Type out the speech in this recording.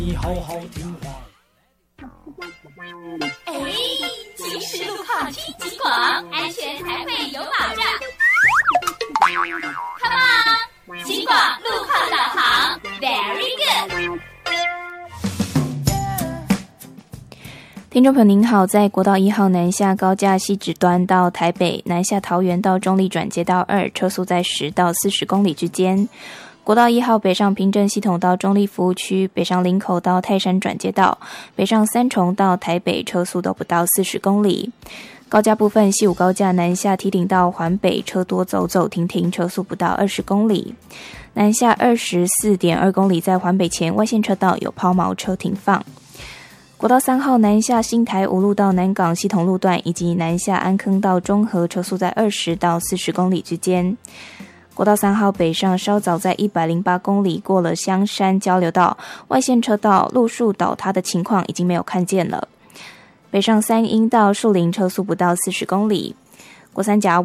你好好听话。 哎，行驶路况听警广，安全才会有保障。Come on， 警广路况导航 ，Very good。 听众朋友您好，在国道1号南下高架西直端到台北，南下桃园到中壢转接道2，车速在10到40公里之间。国道1号北上平镇系统到中壢服务区，北上林口到泰山转接道，北上三重到台北，车速都不到40公里。高架部分，西武高架南下堤顶到环北，车多走走停停，车速不到20公里。南下24.2公里，在环北前外线车道有抛锚车停放。国道3号南下新台五路到南港系统路段，以及南下安坑到中和，车速在20到40公里之间。国道3号北上稍早在108公里过了香山交流道，外线车道路树倒塌的情况已经没有看见了。北上三鹰到树林，车速不到40公里。国三甲